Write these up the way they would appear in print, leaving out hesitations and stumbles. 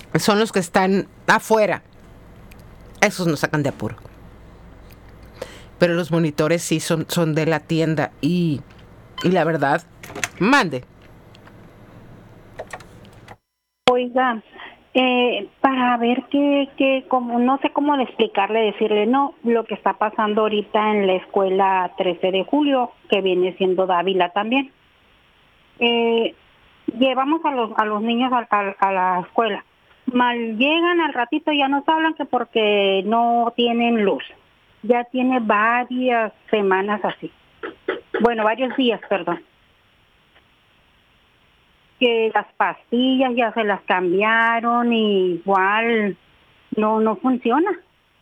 son los que están afuera. Esos nos sacan de apuro. Pero los monitores sí son de la tienda y la verdad, mande. Oiga, para ver como no sé cómo explicarle, decirle, no, lo que está pasando ahorita en la escuela 13 de julio, que viene siendo Dávila también. Llevamos a los niños a la escuela. Mal llegan al ratito ya nos hablan que porque no tienen luz. Ya tiene varias semanas así. Bueno, varios días, perdón. Que las pastillas ya se las cambiaron y igual no funciona.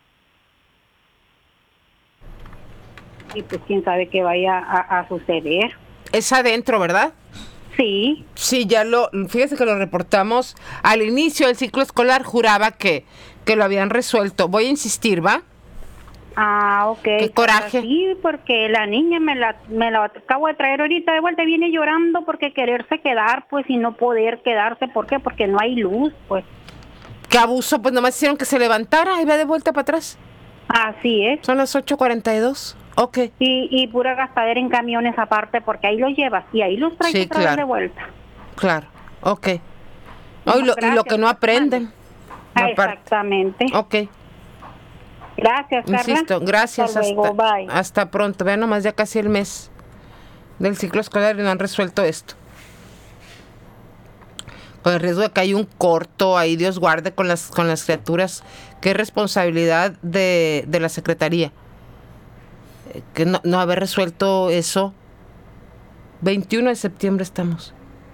Y pues quién sabe qué vaya a suceder. Es adentro, ¿verdad? Sí. Sí, fíjese que lo reportamos al inicio del ciclo escolar, juraba que lo habían resuelto. Voy a insistir, ¿va? Ah, ok. Qué coraje. Sí, porque la niña me la acabo de traer ahorita de vuelta, viene llorando porque quererse quedar, pues, y no poder quedarse. ¿Por qué? Porque no hay luz, pues. Qué abuso, pues nomás hicieron que se levantara y va de vuelta para atrás. Así es. Son las 8:42. Ok. Y pura gastadera en camiones aparte, porque ahí los llevas y ahí los traes otra vez de vuelta. Claro, ok. Oh, y lo que no aprenden. Exactamente. Ok. Gracias, Carla. Insisto, gracias. Hasta luego, bye. Hasta pronto. Vean nomás ya casi el mes del ciclo escolar y no han resuelto esto. Con el riesgo de que hay un corto, ahí Dios guarde con las criaturas. Qué responsabilidad de la Secretaría. Que no haber resuelto eso. 21 de septiembre estamos.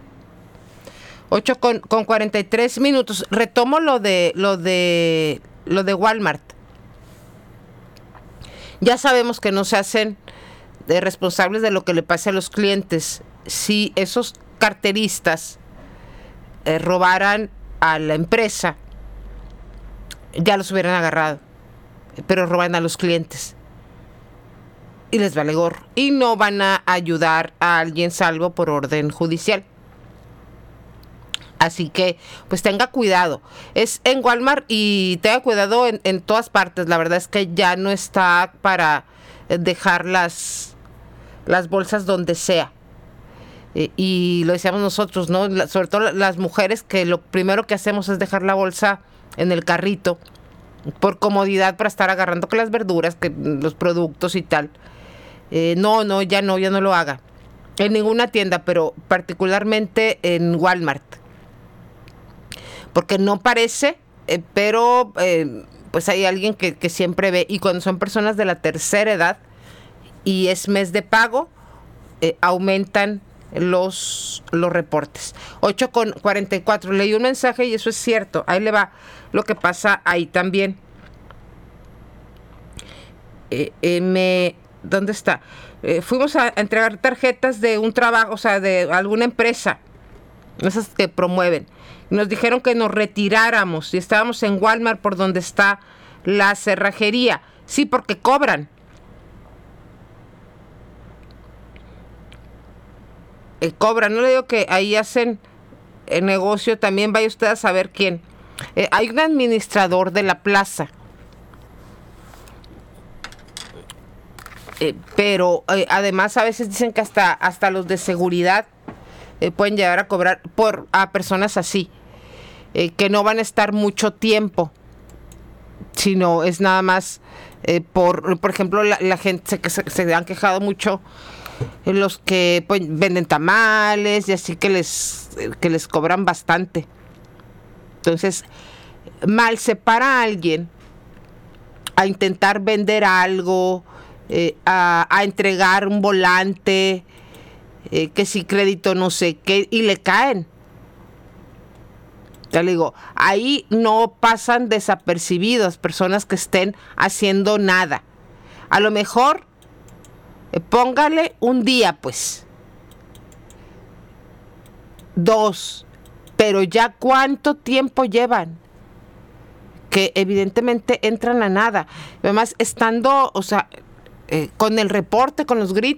8:43. Retomo lo de Walmart. Ya sabemos que no se hacen responsables de lo que le pase a los clientes. Si esos carteristas robaran a la empresa, ya los hubieran agarrado. Pero roban a los clientes. Y les vale gorro. Y no van a ayudar a alguien salvo por orden judicial. Así que, pues tenga cuidado. Es en Walmart y tenga cuidado en todas partes. La verdad es que ya no está para dejar las bolsas donde sea. Y lo decíamos nosotros, ¿no? Sobre todo las mujeres, que lo primero que hacemos es dejar la bolsa en el carrito por comodidad, para estar agarrando que las verduras, que los productos y tal. Ya no lo haga. En ninguna tienda, pero particularmente en Walmart. Porque no parece, pero pues hay alguien que siempre ve. Y cuando son personas de la tercera edad y es mes de pago, aumentan los reportes. 8:44. Leí un mensaje y eso es cierto. Ahí le va lo que pasa ahí también. ¿Dónde está? Fuimos a entregar tarjetas de un trabajo, o sea, de alguna empresa, esas que promueven. Nos dijeron que nos retiráramos y estábamos en Walmart, por donde está la cerrajería. Sí, porque cobran. Cobran. No le digo que ahí hacen el negocio. También vaya usted a saber quién. Hay un administrador de la plaza. Pero además a veces dicen que hasta los de seguridad pueden llegar a cobrar a personas así, que no van a estar mucho tiempo, sino es nada más por ejemplo, la gente se han quejado mucho, los que pues, venden tamales y así, que les cobran bastante. Entonces, mal se para alguien a intentar vender algo, a entregar un volante, que si crédito no sé qué, y le caen. Ya le digo, ahí no pasan desapercibidos personas que estén haciendo nada. A lo mejor póngale un día, pues 2, pero ya cuánto tiempo llevan, que evidentemente entran a nada. Además, estando, o sea, con el reporte, con los gritos,